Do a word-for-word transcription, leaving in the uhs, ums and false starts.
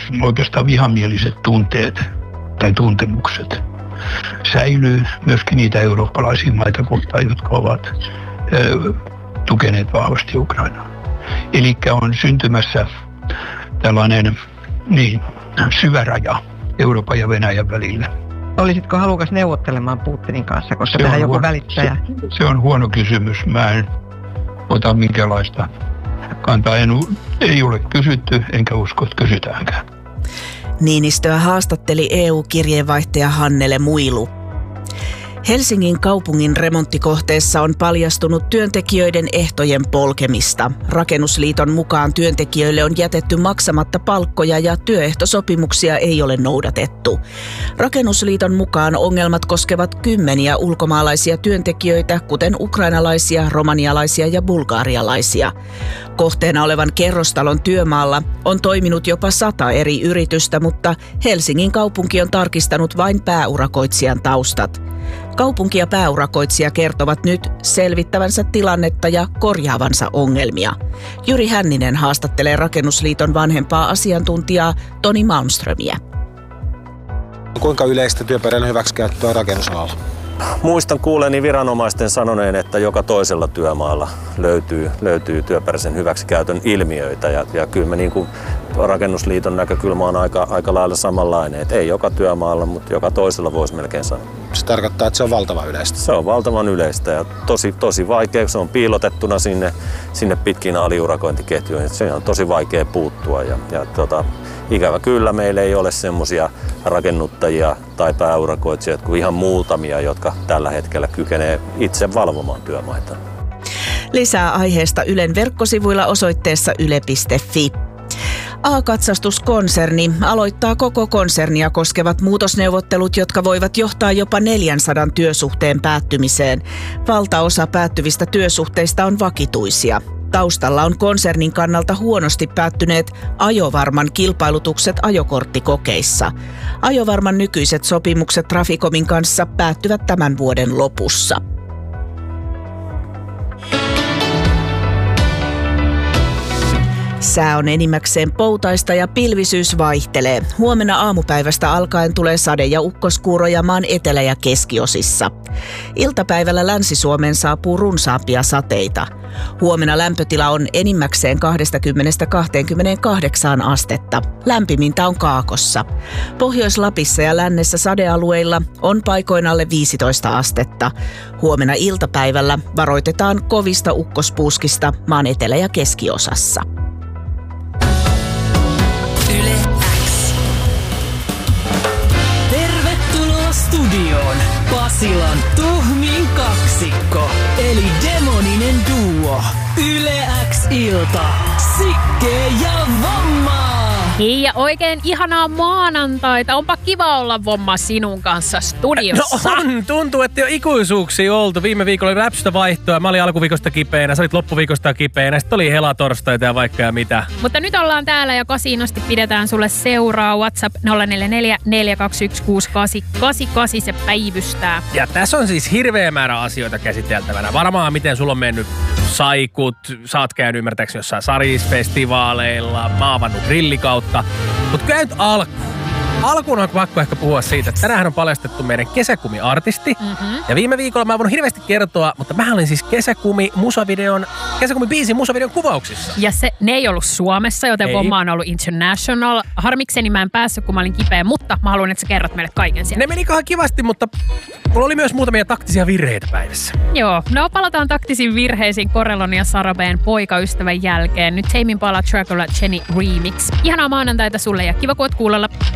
oikeastaan vihamieliset tunteet tai tuntemukset säilyy myöskin niitä eurooppalaisia maita kohtaan, jotka ovat ö, tukeneet vahvasti Ukrainaa. Eli on syntymässä tällainen niin, syvä raja Euroopan ja Venäjän välillä. Olisitko halukas neuvottelemaan Putinin kanssa, koska tähän joku välittäjä? Se, se on huono kysymys. Mä en ota minkäänlaista kantaa. En, ei ole kysytty, enkä usko, että kysytäänkään. Niinistöä haastatteli E U-kirjeenvaihtaja Hannele Muilu. Helsingin kaupungin remonttikohteessa on paljastunut työntekijöiden ehtojen polkemista. Rakennusliiton mukaan työntekijöille on jätetty maksamatta palkkoja ja työehtosopimuksia ei ole noudatettu. Rakennusliiton mukaan ongelmat koskevat kymmeniä ulkomaalaisia työntekijöitä, kuten ukrainalaisia, romanialaisia ja bulgarialaisia. Kohteena olevan kerrostalon työmaalla on toiminut jopa sata eri yritystä, mutta Helsingin kaupunki on tarkistanut vain pääurakoitsijan taustat. Kaupunki ja pääurakoitsija kertovat nyt selvittävänsä tilannetta ja korjaavansa ongelmia. Jyri Hänninen haastattelee Rakennusliiton vanhempaa asiantuntijaa Toni Malmströmiä. Kuinka yleistä työperäinen hyväksikäyttöä rakennusalalla? Muistan kuuleeni viranomaisten sanoneen, että joka toisella työmaalla löytyy, löytyy työperäisen hyväksikäytön ilmiöitä. Ja, ja kyllä me niin kuin Rakennusliiton näkökulma on aika, aika lailla samanlainen. Että ei joka työmaalla, mutta joka toisella voisi melkein sanoa. Se tarkoittaa, että se on valtavan yleistä. Se on valtavan yleistä ja tosi, tosi vaikea. Se on piilotettuna sinne, sinne pitkin aliurakointiketjuihin. Se on tosi vaikea puuttua. Ja, ja tota, ikävä kyllä meillä ei ole semmoisia rakennuttajia tai pääurakoitsijoita kuin ihan muutamia, jotka tällä hetkellä kykenee itse valvomaan työmaita. Lisää aiheesta Ylen verkkosivuilla osoitteessa yle piste fi. A-katsastuskonserni aloittaa koko konsernia koskevat muutosneuvottelut, jotka voivat johtaa jopa neljänsadan työsuhteen päättymiseen. Valtaosa päättyvistä työsuhteista on vakituisia. Taustalla on konsernin kannalta huonosti päättyneet Ajovarman kilpailutukset ajokorttikokeissa. Ajovarman nykyiset sopimukset Traficomin kanssa päättyvät tämän vuoden lopussa. Sää on enimmäkseen poutaista ja pilvisyys vaihtelee. Huomenna aamupäivästä alkaen tulee sade- ja ukkoskuuroja maan etelä- ja keskiosissa. Iltapäivällä Länsi-Suomeen saapuu runsaampia sateita. Huomenna lämpötila on enimmäkseen kaksikymmentä kaksikymmentäkahdeksan astetta. Lämpimintä on Kaakossa. Pohjois-Lapissa ja lännessä sadealueilla on paikoin alle viisitoista astetta. Huomenna iltapäivällä varoitetaan kovista ukkospuuskista maan etelä- ja keskiosassa. Yle X. Tervetuloa studioon Pasilan tuhmin kaksikko, eli demoninen duo. Yle X-ilta, Sikke ja Vamma. Hei ja oikein ihanaa maanantaita. Onpa kiva olla Vomma sinun kanssa studiossa. No on, tuntuu, että jo ikuisuuksia oltu. Viime viikolla oli räpsystä vaihtoa. Mä olin alkuviikosta kipeänä, sä olit loppuviikosta kipeänä. Sitten oli helatorstaita ja vaikka ja mitä. Mutta nyt ollaan täällä ja kasiinosti pidetään sulle seuraa. WhatsApp nolla neljä neljä neljä kaksi yksi kuusi kahdeksan kahdeksan kahdeksan, se päivystää. Ja tässä on siis hirveä määrä asioita käsiteltävänä. Varmaan miten sulla on mennyt saikut. Sä oot käynyt ymmärtääkseni jossain sarisfestivaaleilla. Mä oon avannut grillikautta. Mutta kyllä nyt alku. Alkuun on pakko ehkä puhua siitä, että tänään on paljastettu meidän kesäkumi-artisti. Mm-hmm. Ja viime viikolla mä en voinut hirveästi kertoa, mutta mä olin siis kesäkumi-musavideon, kesäkumi-biisin musavideon kuvauksissa. Ja se, ne ei ollut Suomessa, joten Vomma on ollut international. Harmikseni mä en päässyt, kun mä olin kipeä, mutta mä haluan, että sä kerrot meille kaiken sieltä. Ne meni ihan kivasti, mutta mulla oli myös muutamia taktisia virheitä päivässä. Joo, no palataan taktisiin virheisiin Corellon ja Sarabeen poikaystävän jälkeen. Nyt Tame Impala Dracula Jenny Remix. Ihanaa maanantaita sulle ja kiva kun oot kuulolla.